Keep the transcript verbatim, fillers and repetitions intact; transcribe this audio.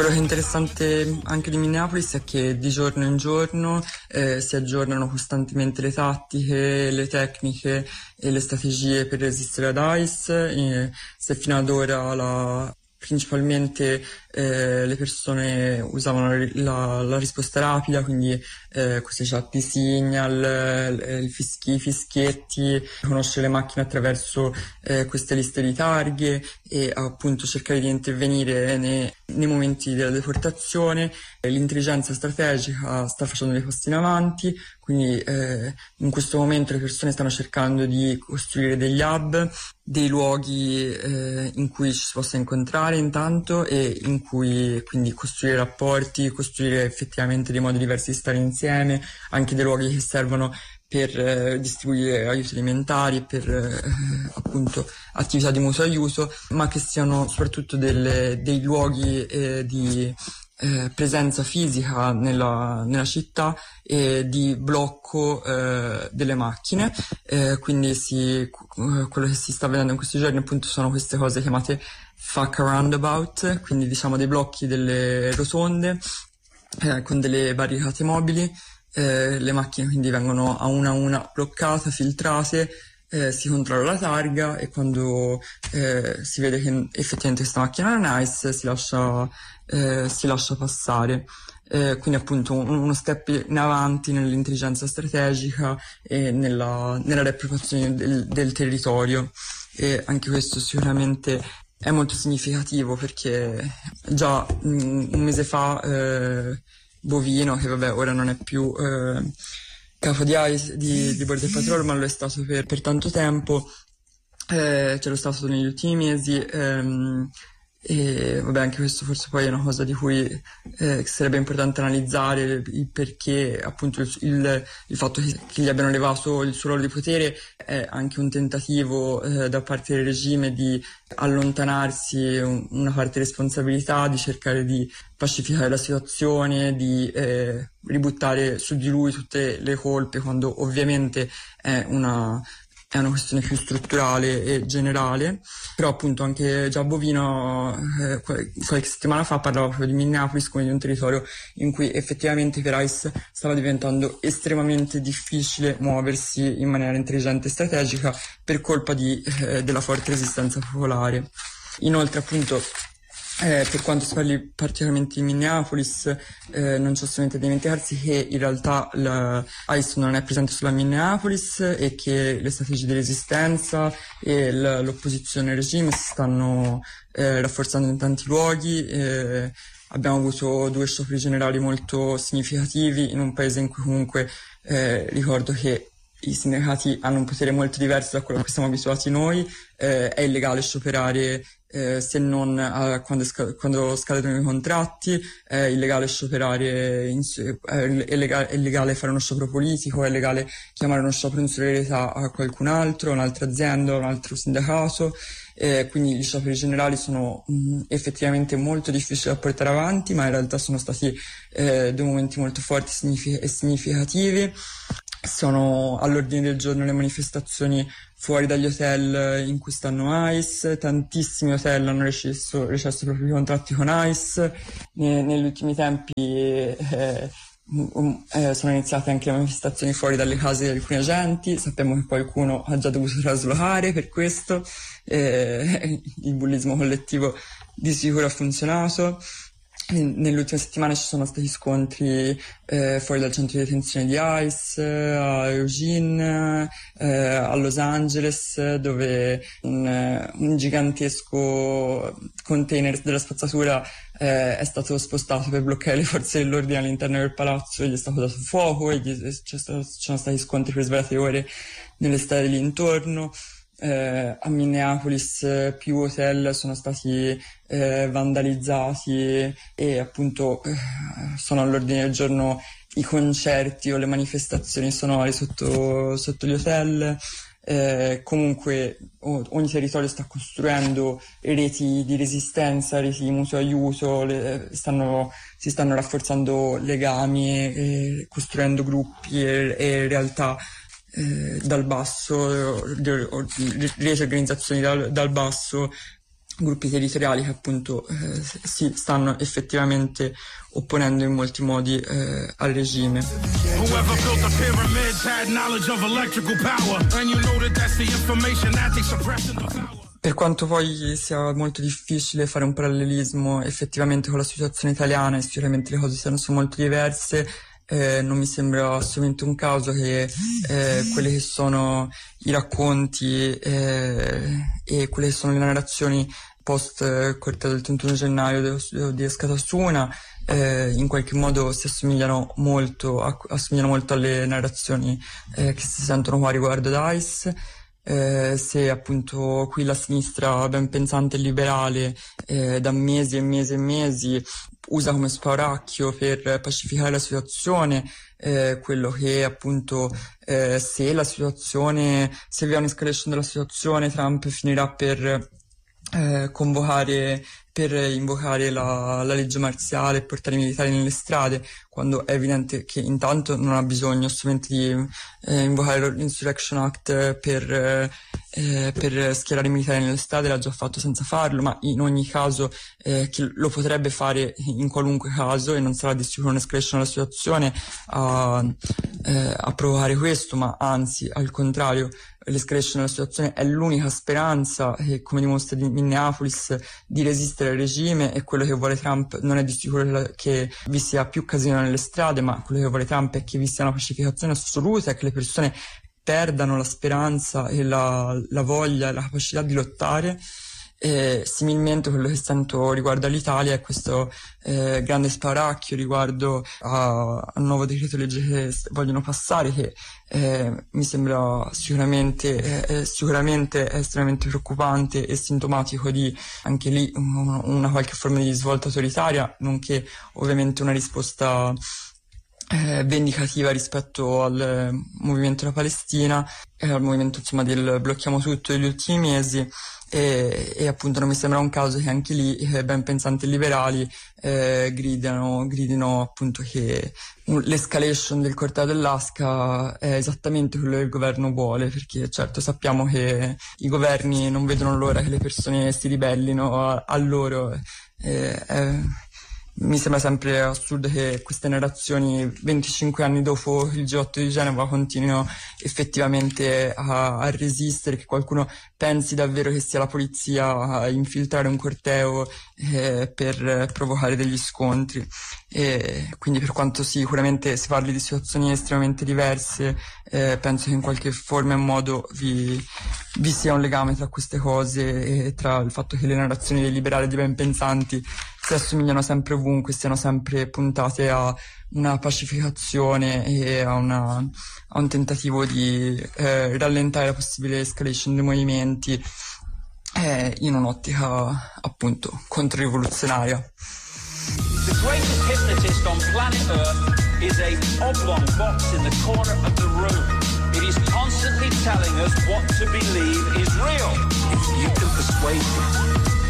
Quello che è interessante anche di Minneapolis è che di giorno in giorno eh, si aggiornano costantemente le tattiche, le tecniche e le strategie per resistere ad ICE. E se fino ad ora la, principalmente eh, le persone usavano la, la risposta rapida, quindi eh, queste chat di signal, eh, il fischi, i fischietti, conoscere le macchine attraverso eh, queste liste di targhe e appunto cercare di intervenire nei, nei momenti della deportazione. L'intelligenza strategica sta facendo dei passi in avanti, quindi eh, in questo momento le persone stanno cercando di costruire degli hub, dei luoghi eh, in cui ci si possa incontrare intanto e in cui quindi costruire rapporti, costruire effettivamente dei modi diversi di stare insieme, anche dei luoghi che servono per eh, distribuire aiuti alimentari, per eh, appunto attività di mutuo aiuto, ma che siano soprattutto delle, dei luoghi eh, di eh, presenza fisica nella, nella città e di blocco eh, delle macchine. Eh, quindi si, quello che si sta vedendo in questi giorni appunto sono queste cose chiamate F A C roundabout, quindi diciamo dei blocchi delle rotonde eh, con delle barricate mobili. Eh, le macchine quindi vengono a una a una bloccate, filtrate, eh, si controlla la targa e quando eh, si vede che effettivamente questa macchina non è ICE si lascia, eh, si lascia passare. Eh, quindi appunto un, uno step in avanti nell'intelligenza strategica e nella, nella riappropriazione del, del territorio, e anche questo sicuramente è molto significativo perché già un, un mese fa eh, Bovino, che vabbè ora non è più eh, capo di, ICE, di, di Border Patrol, ma lo è stato per, per tanto tempo, eh, ce l'ho stato negli ultimi mesi, ehm, e vabbè anche questo forse poi è una cosa di cui eh, sarebbe importante analizzare il perché, appunto il, il, il fatto che, che gli abbiano levato il suo ruolo di potere è anche un tentativo eh, da parte del regime di allontanarsi un, una parte di responsabilità, di cercare di pacificare la situazione, di eh, ributtare su di lui tutte le colpe, quando ovviamente è una è una questione più strutturale e generale. Però appunto anche già Bovino eh, qualche settimana fa parlava proprio di Minneapolis come di un territorio in cui effettivamente per ICE stava diventando estremamente difficile muoversi in maniera intelligente e strategica per colpa di, eh, della forte resistenza popolare. Inoltre appunto Eh, per quanto si parli particolarmente di Minneapolis, eh, non c'è assolutamente da dimenticarsi che in realtà l'ICE non è presente solo a Minneapolis e che le strategie di resistenza e l'opposizione al regime si stanno eh, rafforzando in tanti luoghi. Eh, abbiamo avuto due scioperi generali molto significativi in un paese in cui comunque eh, ricordo che i sindacati hanno un potere molto diverso da quello a cui siamo abituati noi. Eh, è illegale scioperare Eh, se non eh, quando, sc- quando scadono i contratti, è illegale scioperare, in, è, illegale, è illegale fare uno sciopero politico, è illegale chiamare uno sciopero in solidarietà a qualcun altro, un'altra azienda, un altro sindacato, eh, quindi gli scioperi generali sono mh, effettivamente molto difficili da portare avanti, ma in realtà sono stati eh, due momenti molto forti signific- e significativi. Sono all'ordine del giorno le manifestazioni fuori dagli hotel in cui stanno ICE, tantissimi hotel hanno recesso, recesso i propri contratti con ICE, ne, negli ultimi tempi eh, um, eh, sono iniziate anche le manifestazioni fuori dalle case di alcuni agenti, sappiamo che qualcuno ha già dovuto traslocare per questo, eh, il bullismo collettivo di sicuro ha funzionato. Nelle ultime settimane ci sono stati scontri eh, fuori dal centro di detenzione di ICE, a Eugene, eh, a Los Angeles, dove un, un gigantesco container della spazzatura eh, è stato spostato per bloccare le forze dell'ordine all'interno del palazzo, e gli è stato dato fuoco, e gli, c'è stato, ci sono stati scontri per svariate ore nelle strade lì intorno. Eh, a Minneapolis eh, più hotel sono stati eh, vandalizzati e appunto eh, sono all'ordine del giorno i concerti o le manifestazioni sonore sotto, sotto gli hotel. Eh, comunque o, ogni territorio sta costruendo reti di resistenza, reti di mutuo aiuto, le, stanno, si stanno rafforzando legami, eh, costruendo gruppi e, e realtà Eh, dal basso, reti organizzazioni dal, dal basso gruppi territoriali che appunto eh, si stanno effettivamente opponendo in molti modi eh, al regime. Per quanto poi sia molto difficile fare un parallelismo effettivamente con la situazione italiana e sicuramente le cose siano molto diverse, Eh, non mi sembra assolutamente un caso che eh, quelli che sono i racconti eh, e quelle che sono le narrazioni post eh, corteo del trentuno gennaio dello studio di Askatasuna eh, in qualche modo si assomigliano molto, a, assomigliano molto alle narrazioni eh, che si sentono qua riguardo Daesh. Eh, se appunto qui la sinistra ben pensante e liberale eh, da mesi e mesi e mesi usa come spauracchio per pacificare la situazione, eh, quello che appunto eh, se la situazione, se vi è un'escalation della situazione, Trump finirà per eh, convocare, per invocare la, la legge marziale e portare i militari nelle strade, quando è evidente che intanto non ha bisogno assolutamente di eh, invocare l'Insurrection Act per, eh, per schierare i militari nelle strade, l'ha già fatto senza farlo, ma in ogni caso eh, che lo potrebbe fare in qualunque caso e non sarà di sicuro un'escalation della situazione a, eh, a provocare questo, ma anzi al contrario l'escalation della situazione è l'unica speranza e come dimostra di Minneapolis di resistere al regime, e quello che vuole Trump non è di sicuro che vi sia più casino nelle strade, ma quello che vuole Trump è che vi sia una pacificazione assoluta e che le persone perdano la speranza e la, la voglia e la capacità di lottare. E similmente quello che sento riguardo all'Italia è questo eh, grande spauracchio riguardo a, al nuovo decreto legge che vogliono passare, che eh, mi sembra sicuramente, eh, sicuramente estremamente preoccupante e sintomatico di anche lì un, una qualche forma di svolta autoritaria, nonché ovviamente una risposta Eh, vendicativa rispetto al eh, movimento della Palestina e al movimento insomma del blocchiamo tutto degli ultimi mesi, e, e appunto non mi sembra un caso che anche lì eh, ben pensanti liberali eh, gridano, gridino appunto che l'escalation del corteo dell'Asca è esattamente quello che il governo vuole, perché certo sappiamo che i governi non vedono l'ora che le persone si ribellino a, a loro. eh, eh, Mi sembra sempre assurdo che queste narrazioni venticinque anni dopo il G otto di Genova continuino effettivamente a, a resistere, che qualcuno pensi davvero che sia la polizia a infiltrare un corteo eh, per provocare degli scontri. E quindi per quanto sicuramente si parli di situazioni estremamente diverse, eh, penso che in qualche forma e modo vi, vi sia un legame tra queste cose e tra il fatto che le narrazioni dei liberali e dei ben pensanti si assomigliano sempre ovunque, siano sempre puntate a una pacificazione e a, una, a un tentativo di eh, rallentare la possibile escalation dei movimenti eh, in un'ottica appunto controrivoluzionaria. The greatest hypnotist on planet Earth is a oblong box in the corner of the room. It is constantly telling us what to believe is real. If you can persuade me